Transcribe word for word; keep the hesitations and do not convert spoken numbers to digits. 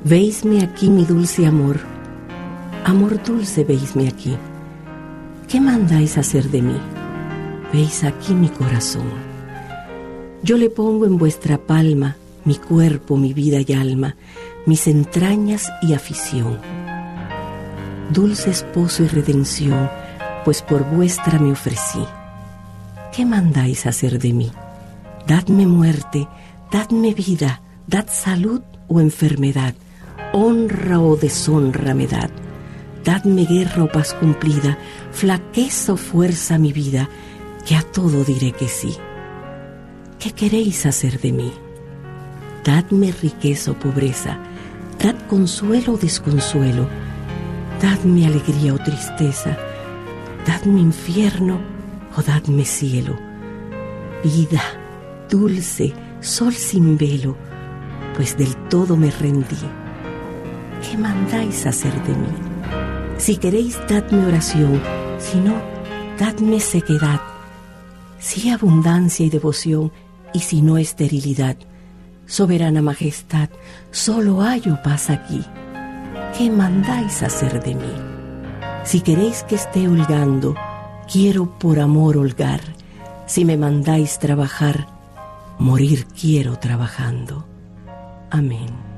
Veisme aquí, mi dulce amor, amor dulce, veisme aquí. ¿Qué mandáis hacer de mí? Veis aquí mi corazón. Yo le pongo en vuestra palma mi cuerpo, mi vida y alma, mis entrañas y afición. Dulce esposo y redención, pues por vuestra me ofrecí. ¿Qué mandáis hacer de mí? Dadme muerte, dadme vida, dad salud o enfermedad, honra o deshonra me dad. Dadme guerra o paz cumplida, flaqueza o fuerza mi vida, que a todo diré que sí. ¿Qué queréis hacer de mí? Dadme riqueza o pobreza, dad consuelo o desconsuelo, dadme alegría o tristeza, dadme infierno o dadme cielo. Vida, dulce, sol sin velo, pues del todo me rendí. ¿Qué mandáis hacer de mí? Si queréis, dadme oración, si no, dadme sequedad, si abundancia y devoción, y si no esterilidad. Soberana majestad, solo hallo paz aquí. ¿Qué mandáis hacer de mí? Si queréis que esté holgando, quiero por amor holgar. Si me mandáis trabajar, morir quiero trabajando. Amén.